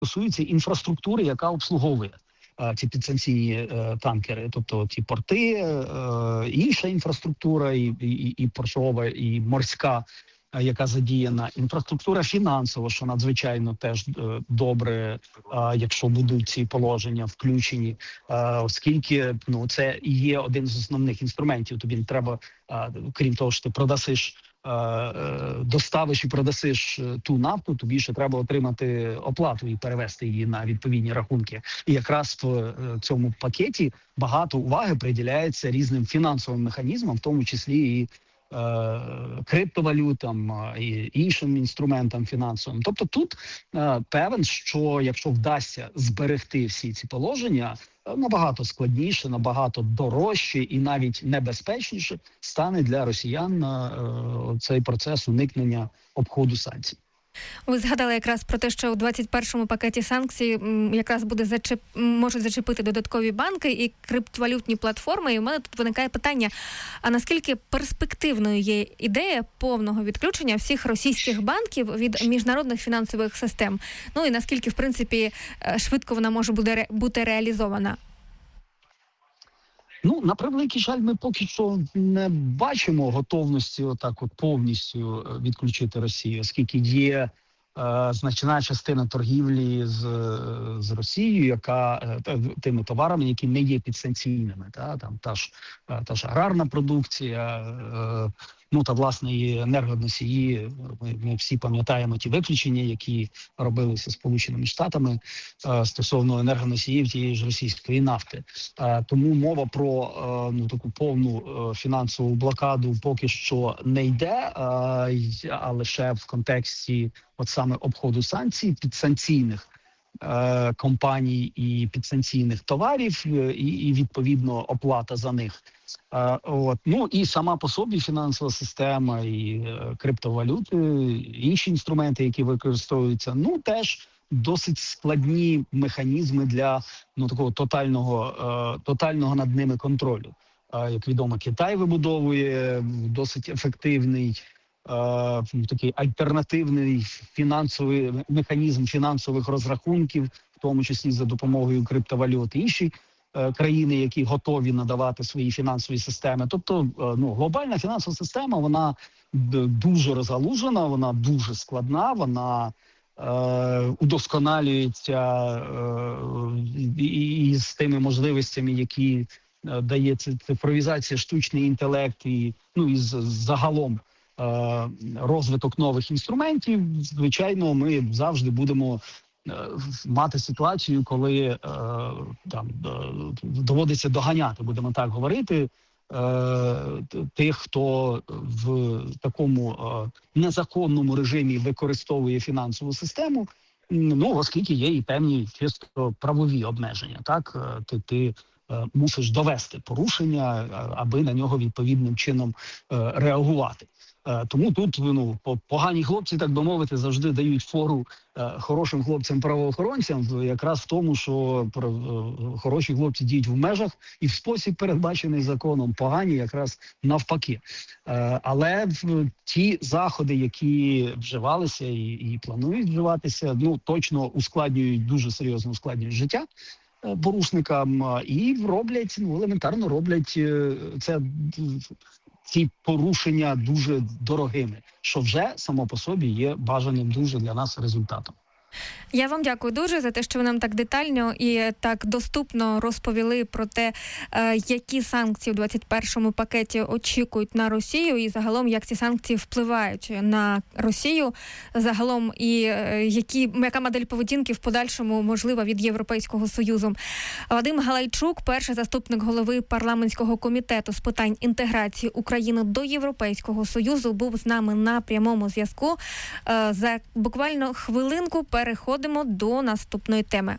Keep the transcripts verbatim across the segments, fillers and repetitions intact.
стосується інфраструктури, яка обслуговує ці підсанкційні танкери, тобто ті порти, інша інфраструктура, і, і, і портова, і морська, яка задіяна, інфраструктура фінансова, що надзвичайно теж добре, якщо будуть ці положення включені, оскільки ну це і є один з основних інструментів. Тобі не треба, крім того, що ти продасиш, доставиш і продасиш ту нафту, тобі ще треба отримати оплату і перевести її на відповідні рахунки. І якраз в цьому пакеті багато уваги приділяється різним фінансовим механізмам, в тому числі і криптовалютам, і іншим інструментам фінансовим. Тобто тут певен, що якщо вдасться зберегти всі ці положення, набагато складніше, набагато дорожче і навіть небезпечніше стане для росіян цей процес уникнення обходу санкцій. Ви згадали якраз про те, що у двадцять першому пакеті санкцій якраз буде зачеп... можуть зачепити додаткові банки і криптовалютні платформи. І в мене тут виникає питання, а наскільки перспективною є ідея повного відключення всіх російських банків від міжнародних фінансових систем? Ну і наскільки, в принципі, швидко вона може буде бути реалізована? Ну, на превеликий жаль, ми поки що не бачимо готовності отак от повністю відключити Росію, оскільки є е, значна частина торгівлі з, з Росією, яка е, тими товарами, які не є підсанкційними. Та, там, та, ж, та ж аграрна продукція, е, ну та власне і енергоносії. Ми, ми всі пам'ятаємо ті виключення, які робилися Сполученими Штатами е, стосовно енергоносіїв тієї ж російської нафти. Е, тому мова про е, ну таку повну е, фінансову блокаду поки що не йде, е, а лише в контексті от саме обходу санкцій, підсанкційних е, компаній і підсанкційних товарів, і, і відповідно оплата за них. Uh, от. Ну і сама по собі фінансова система, і uh, криптовалюти, інші інструменти, які використовуються, ну теж досить складні механізми для ну такого тотального, uh, тотального над ними контролю. Uh, як відомо, Китай вибудовує досить ефективний uh, такий альтернативний фінансовий механізм фінансових розрахунків, в тому числі за допомогою криптовалют. Інші країни, які готові надавати свої фінансові системи. Тобто, ну, глобальна фінансова система, вона дуже розгалужена, вона дуже складна, вона е, удосконалюється е, і, і з тими можливостями, які дає цифровізація, штучний інтелект і, ну, і загалом е, розвиток нових інструментів. Звичайно, ми завжди будемо мати ситуацію, коли е, там е, доводиться доганяти, будемо так говорити, е, тих, хто в такому е, незаконному режимі використовує фінансову систему, ну, оскільки є і певні чисто правові обмеження. Так, ти, ти е, мусиш довести порушення, аби на нього відповідним чином е, реагувати. Тому тут ну, погані хлопці, так би мовити, завжди дають фору е, хорошим хлопцям-правоохоронцям, якраз в тому, що е, хороші хлопці діють в межах і в спосіб, передбачений законом, погані якраз навпаки. Е, але в, ті заходи, які вживалися і, і планують вживатися, ну точно ускладнюють, дуже серйозно ускладнюють життя е, порушникам і роблять, ну елементарно роблять е, це... ці порушення дуже дорогими, що вже само по собі є бажаним дуже для нас результатом. Я вам дякую дуже за те, що ви нам так детально і так доступно розповіли про те, які санкції у двадцять першому пакеті очікують на Росію і загалом, як ці санкції впливають на Росію, загалом і які, яка модель поведінки в подальшому можлива від Європейського Союзу. Вадим Галайчук, перший заступник голови парламентського комітету з питань інтеграції України до Європейського Союзу, був з нами на прямому зв'язку. За буквально хвилинку переходимо до наступної теми.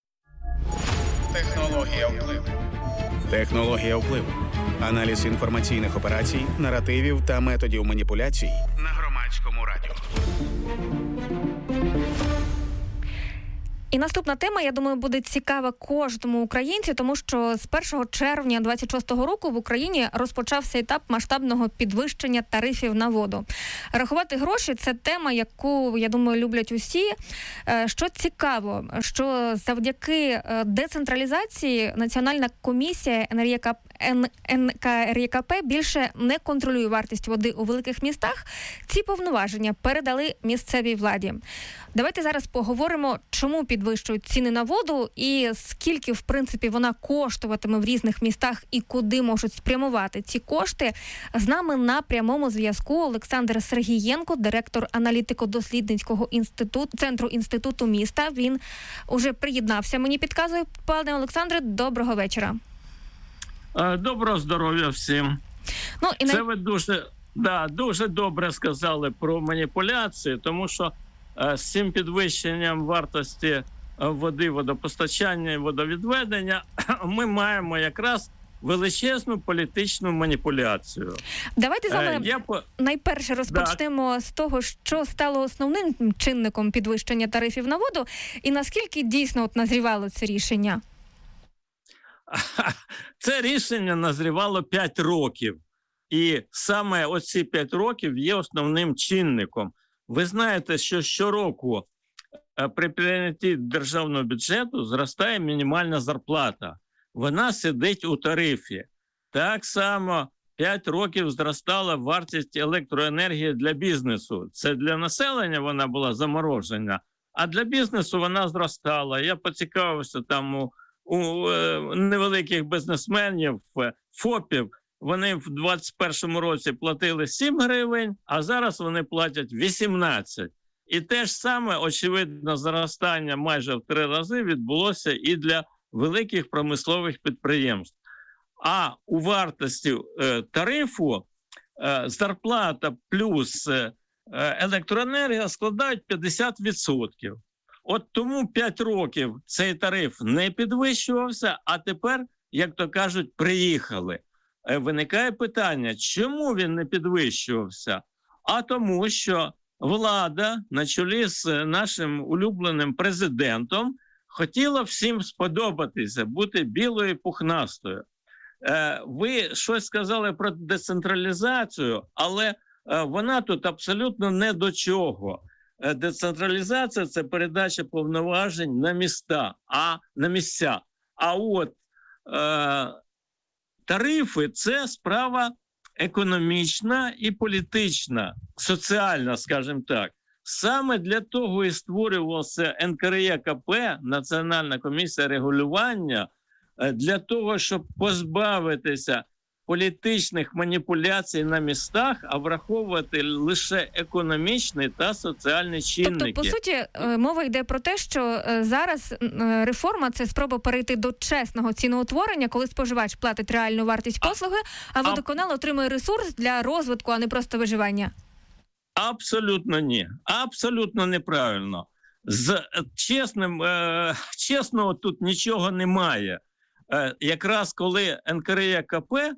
Технологія впливу. Технологія впливу. Аналіз інформаційних операцій, наративів та методів маніпуляцій на Громадському радіо. І наступна тема, я думаю, буде цікава кожному українцю, тому що з першого червня двадцять шостого року в Україні розпочався етап масштабного підвищення тарифів на воду. Рахувати гроші – це тема, яку, я думаю, люблять усі. Що цікаво, що завдяки децентралізації Національна комісія ен ка ер є ка пе більше не контролює вартість води у великих містах. Ці повноваження передали місцевій владі. Давайте зараз поговоримо, чому підвищують ціни на воду і скільки, в принципі, вона коштуватиме в різних містах і куди можуть спрямувати ці кошти. З нами на прямому зв'язку Олександр Сергієнко, директор аналітико-дослідницького інституту, центру інституту міста. Він уже приєднався, мені підказує. Пане Олександре, доброго вечора. Доброго здоров'я всім. Ну, і Це на... ви дуже, да, дуже добре сказали про маніпуляції, тому що е, з цим підвищенням вартості води, водопостачання і водовідведення ми маємо якраз величезну політичну маніпуляцію. Давайте з вами е, я по... найперше розпочнемо да. з того, що стало основним чинником підвищення тарифів на воду і наскільки дійсно от назрівало це рішення. Це рішення назрівало п'ять років. І саме оці п'ять років є основним чинником. Ви знаєте, що щороку при прийнятті державного бюджету зростає мінімальна зарплата. Вона сидить у тарифі. Так само п'ять років зростала вартість електроенергії для бізнесу. Це для населення вона була заморожена, а для бізнесу вона зростала. Я поцікавився там у у невеликих бізнесменів, ФОПів, вони в двадцять першому році платили сім гривень, а зараз вони платять вісімнадцять. І те ж саме, очевидно, зростання майже в три рази відбулося і для великих промислових підприємств. А у вартості е, тарифу е, зарплата плюс е, електроенергія складають п'ятдесят відсотків. От тому п'ять років цей тариф не підвищувався, а тепер, як то кажуть, приїхали. Виникає питання, чому він не підвищувався? А тому, що влада на чолі з нашим улюбленим президентом хотіла всім сподобатися, бути білою і пухнастою. Ви щось сказали про децентралізацію, але вона тут абсолютно не до чого. Децентралізація – це передача повноважень на міста, а на місця. А от е, тарифи – це справа економічна і політична, соціальна, скажімо так. Саме для того і створювався ен ка ер є ка пе, Національна комісія регулювання, для того, щоб позбавитися політичних маніпуляцій на містах, а враховувати лише економічні та соціальні чинники. Тобто, по суті, мова йде про те, що зараз реформа – це спроба перейти до чесного ціноутворення, коли споживач платить реальну вартість послуги, а водоканал отримує ресурс для розвитку, а не просто виживання. Абсолютно ні. Абсолютно неправильно. З чесним, е, чесного тут нічого немає. Е, якраз коли ен ка ер є ка пе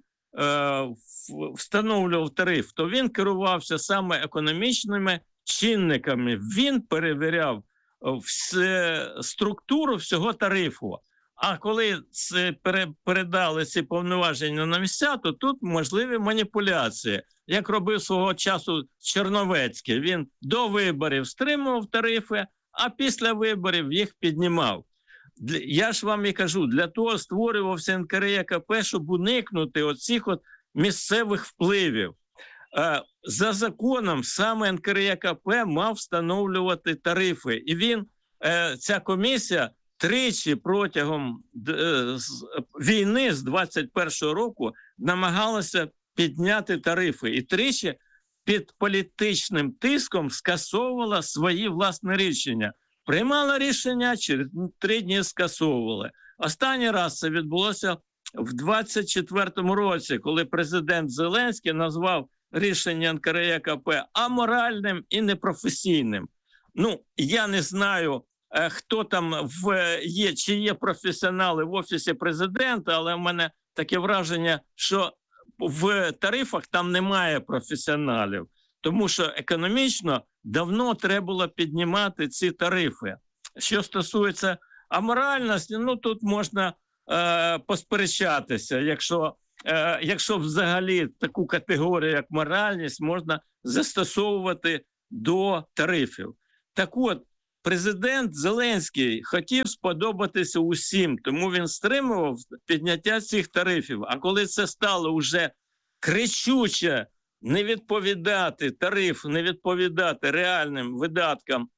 встановлював тариф, то він керувався саме економічними чинниками. Він перевіряв все, структуру всього тарифу. А коли це передали ці повноваження на місця, то тут можливі маніпуляції. Як робив свого часу Черновецький. Він до виборів стримував тарифи, а після виборів їх піднімав. Я ж вам і кажу, для того створювався ен ка ер є ка пе, щоб уникнути оцих от місцевих впливів. За законом саме ен ка ер є ка пе мав встановлювати тарифи. І він, ця комісія, тричі протягом війни з двадцять першого року намагалася підняти тарифи. І тричі під політичним тиском скасовувала свої власні рішення. Приймала рішення, через три дні скасовували. Останній раз це відбулося в двадцять четвертому році, коли президент Зеленський назвав рішення ен ка ер є ка пе аморальним і непрофесійним. Ну, я не знаю, хто там в, є, чи є професіонали в Офісі президента, але в мене таке враження, що в тарифах там немає професіоналів. Тому що економічно давно треба було піднімати ці тарифи. Що стосується аморальності, ну тут можна е, посперечатися, якщо, е, якщо взагалі таку категорію, як моральність, можна застосовувати до тарифів. Так от, президент Зеленський хотів сподобатися усім, тому він стримував підняття цих тарифів. А коли це стало вже кричуче не відповідати тариф, не відповідати реальним видаткам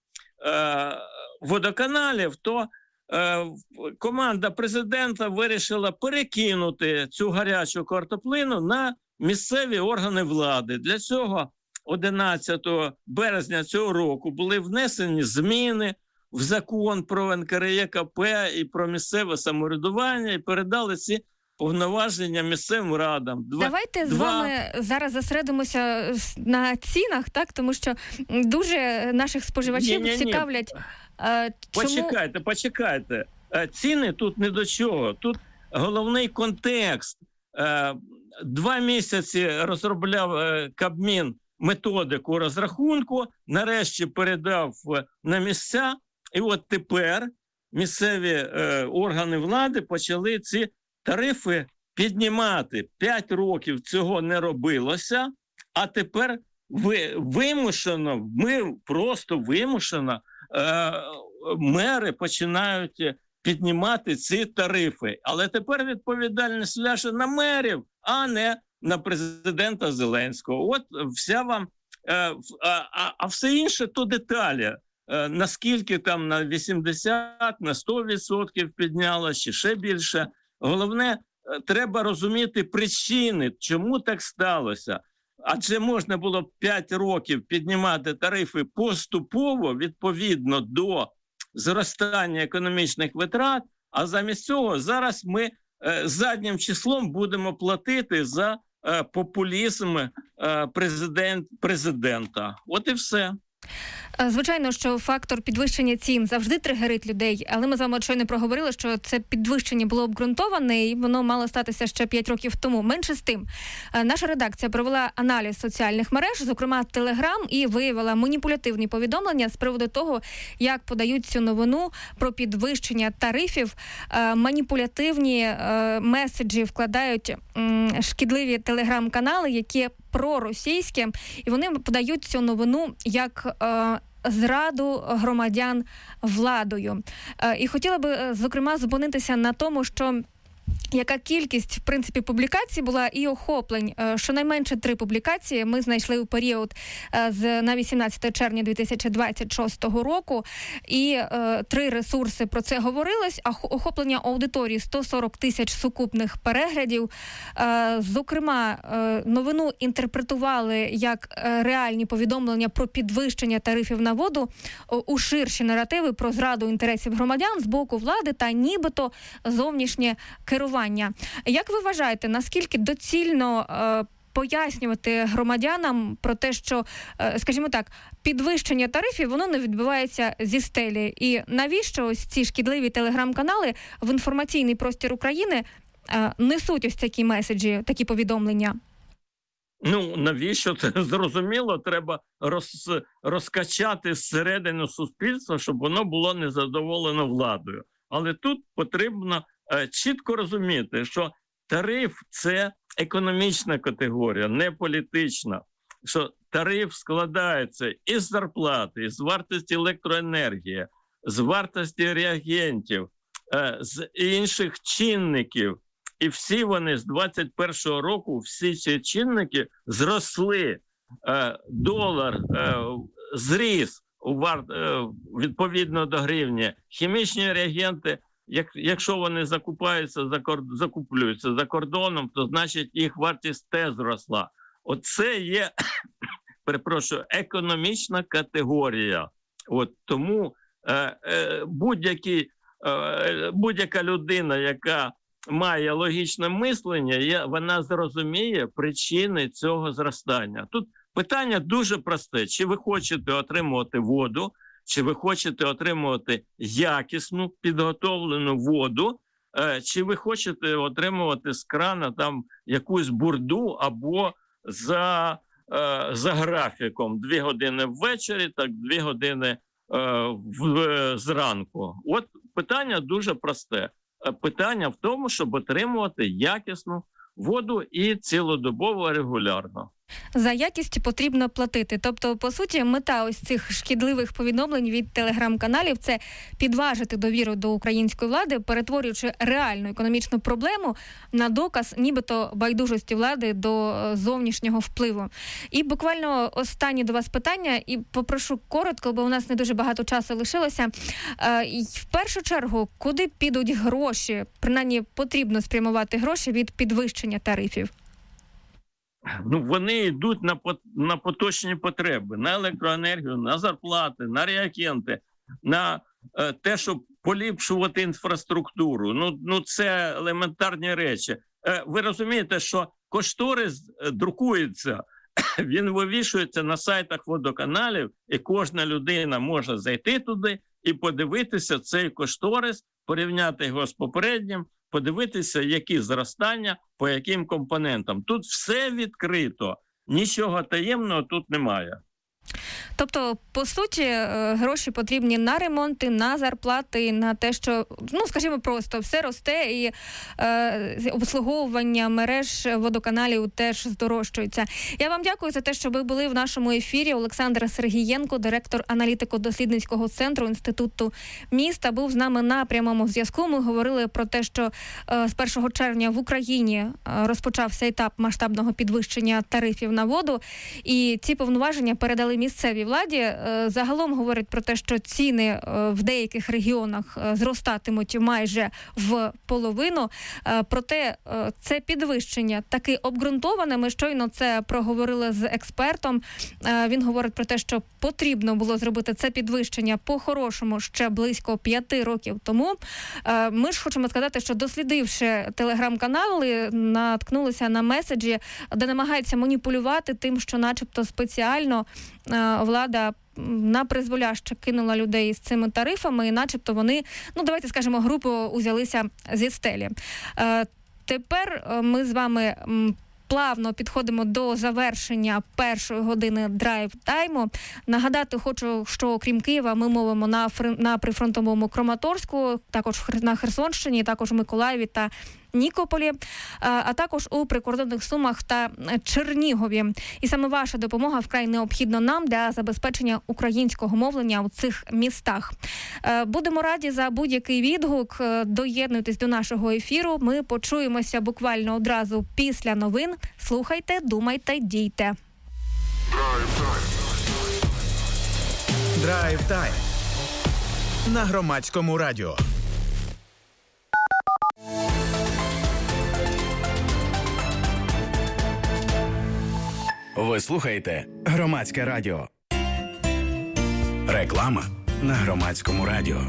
е, водоканалів, то е, команда президента вирішила перекинути цю гарячу картоплину на місцеві органи влади. Для цього одинадцятого березня цього року були внесені зміни в закон про ен ка ер є ка пе і про місцеве самоврядування і передали ці повноваження місцевим радам. Два, Давайте два... з вами зараз зосередимося на цінах, так? Тому що дуже наших споживачів ні, ні, цікавлять. Ні. Е, чому... Почекайте, почекайте. Ціни тут не до чого. Тут головний контекст. Е, два місяці розробляв е, Кабмін методику розрахунку, нарешті передав на місця, і от тепер місцеві е, органи влади почали ці тарифи піднімати. П'ять років цього не робилося, а тепер ви, вимушено, ми просто вимушено, е, мери починають піднімати ці тарифи. Але тепер відповідальність ляже на мерів, а не на президента Зеленського. От вся вам, е, а, а все інше то деталі. Е, наскільки там на вісімдесят, на сто відсотків піднялося, чи ще більше. Головне, треба розуміти причини, чому так сталося. Адже можна було п'ять років піднімати тарифи поступово, відповідно до зростання економічних витрат, а замість цього зараз ми е, заднім числом будемо платити за е, популізм е, президент, президента. От і все. Звичайно, що фактор підвищення цін завжди тригерить людей, але ми з вами щойно проговорили, що це підвищення було обґрунтоване і воно мало статися ще п'ять років тому. Менше з тим, наша редакція провела аналіз соціальних мереж, зокрема Телеграм, і виявила маніпулятивні повідомлення з приводу того, як подають цю новину про підвищення тарифів. Маніпулятивні меседжі вкладають шкідливі телеграм-канали, які проросійські, і вони подають цю новину як е, зраду громадян владою. Е, і хотіла би, зокрема, зупинитися на тому, що яка кількість, в принципі, публікацій була і охоплень. Щонайменше три публікації ми знайшли у період з на вісімнадцяте червня дві тисячі двадцять шостого року. І е, три ресурси про це говорилось. А охоплення аудиторії сто сорок тисяч сукупних переглядів. Е, зокрема, е, новину інтерпретували як реальні повідомлення про підвищення тарифів на воду у ширші наративи про зраду інтересів громадян з боку влади та нібито зовнішнє керування. Як ви вважаєте, наскільки доцільно е, пояснювати громадянам про те, що, е, скажімо так, підвищення тарифів, воно не відбувається зі стелі? І навіщо ось ці шкідливі телеграм-канали в інформаційний простір України е, несуть ось такі меседжі, такі повідомлення? Ну, навіщо? Це зрозуміло, треба роз, розкачати зсередину суспільства, щоб воно було незадоволено владою. Але тут потрібно чітко розуміти, що тариф – це економічна категорія, не політична. Що тариф складається із зарплати, із вартості електроенергії, з вартості реагентів, з інших чинників. І всі вони з двадцять першого року, всі ці чинники зросли. Долар зріс відповідно до гривні. Хімічні реагенти, Як, якщо вони закупаються, закуплюються за кордоном, то значить їх вартість теж зросла. Оце є, перепрошую, економічна категорія. От тому е, е, будь-які, е, будь-яка людина, яка має логічне мислення, є, вона зрозуміє причини цього зростання. Тут питання дуже просте. Чи ви хочете отримувати воду, чи ви хочете отримувати якісну, підготовлену воду, чи ви хочете отримувати з крана там якусь бурду або за, за графіком. Дві години ввечері, так дві години в, зранку. От питання дуже просте. Питання в тому, щоб отримувати якісну воду і цілодобово регулярно. За якість потрібно платити. Тобто, по суті, мета ось цих шкідливих повідомлень від телеграм-каналів – це підважити довіру до української влади, перетворюючи реальну економічну проблему на доказ нібито байдужості влади до зовнішнього впливу. І буквально останнє до вас питання, і попрошу коротко, бо у нас не дуже багато часу лишилося. В першу чергу, куди підуть гроші? Принаймні, потрібно спрямувати гроші від підвищення тарифів. Ну, вони йдуть на, на поточні потреби, на електроенергію, на зарплати, на реагенти, на е, те, щоб поліпшувати інфраструктуру. Ну, ну це елементарні речі. Е, ви розумієте, що кошторис друкується, він вивішується на сайтах водоканалів, і кожна людина може зайти туди і подивитися цей кошторис, порівняти його з попереднім, подивитися, які зростання, по яким компонентам. Тут все відкрито, нічого таємного тут немає. Тобто, по суті, гроші потрібні на ремонти, на зарплати, на те, що, ну, скажімо просто, все росте і е, обслуговування мереж водоканалів теж здорожчується. Я вам дякую за те, що ви були в нашому ефірі. Олександр Сергієнко, директор аналітико-дослідницького центру Інституту міста, був з нами на прямому зв'язку. Ми говорили про те, що е, з першого червня в Україні розпочався етап масштабного підвищення тарифів на воду, і ці повноваження передали місцевій владі. Загалом говорять про те, що ціни в деяких регіонах зростатимуть майже в половину. Проте це підвищення таки обґрунтоване. Ми щойно це проговорили з експертом. Він говорить про те, що потрібно було зробити це підвищення по-хорошому ще близько п'яти років тому. Ми ж хочемо сказати, що дослідивши телеграм-канали, наткнулися на меседжі, де намагаються маніпулювати тим, що начебто спеціально влада на призволяще кинула людей з цими тарифами, і начебто вони, ну давайте скажемо, групу узялися зі стелі. Е, тепер ми з вами плавно підходимо до завершення першої години драйв-тайму. Нагадати хочу, що окрім Києва ми мовимо на, на прифронтовому Краматорську, також на Херсонщині, також в Миколаєві та Нікополі, а також у прикордонних Сумах та Чернігові. І саме ваша допомога вкрай необхідна нам для забезпечення українського мовлення у цих містах. Будемо раді за будь-який відгук. Доєднуйтесь до нашого ефіру. Ми почуємося буквально одразу після новин. Слухайте, думайте, дійте. Драйв-тайм на Громадському радіо. Ви слухаєте Громадське радіо. Реклама на Громадському радіо.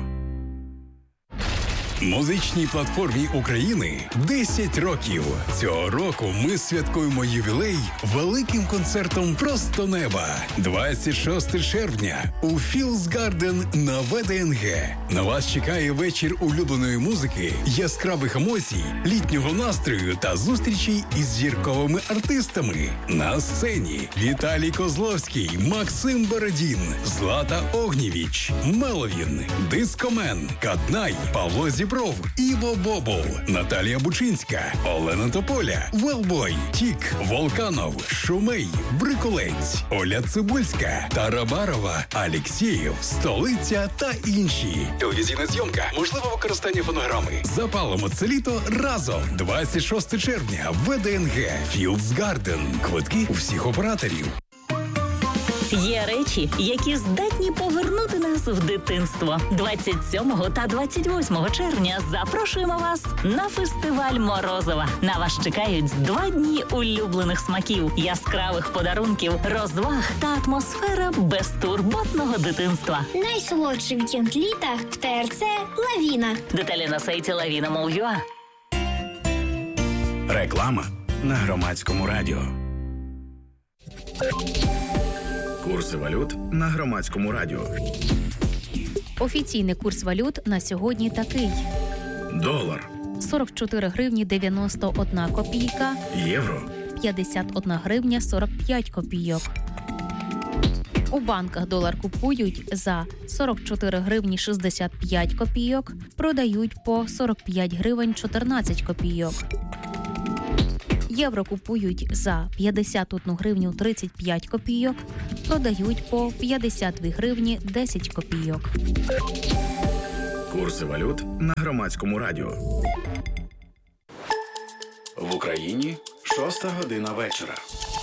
Музичній платформі України десять років. Цього року ми святкуємо ювілей великим концертом «Просто неба». двадцять шостого червня у Fields Garden на ВДНГ. На вас чекає вечір улюбленої музики, яскравих емоцій, літнього настрою та зустрічей із зірковими артистами. На сцені Віталій Козловський, Максим Бородін, Злата Огнєвіч, Меловін, Дискомен, Каднай, Павло Зібров, Іво Бобол, Наталія Бучинська, Олена Тополя, Велбой, Тік, Волканов, Шумей, Бриколець, Оля Цибульська, Тарабарова, Алєксєєв, Столиця та інші. Телевізійна зйомка, можливе використання фонограми. Запалимо це літо разом. двадцять шостого червня, ВДНГ, Fields Garden. Квитки у всіх операторів. Є речі, які здатні повернути нас в дитинство. двадцять сьомого та двадцять восьмого червня запрошуємо вас на фестиваль Морозова. На вас чекають два дні улюблених смаків, яскравих подарунків, розваг та атмосфера безтурботного дитинства. Найсолодший вікенд літа в ТРЦ «Лавіна». Деталі на сайті лавіна крапка ю а. Реклама на Громадському радіо. Курси валют на Громадському радіо. Офіційний курс валют на сьогодні такий. Долар сорок чотири гривні дев'яносто одна копійка. Євро п'ятдесят одна гривня сорок п'ять копійок. У банках долар купують за сорок чотири гривні шістдесят п'ять копійок, продають по сорок п'ять гривень чотирнадцять копійок. Євро купують за п'ятдесят одну гривню тридцять п'ять копійок, продають по п'ятдесят дві гривні десять копійок. Курси валют на Громадському радіо. В Україні шоста година вечора.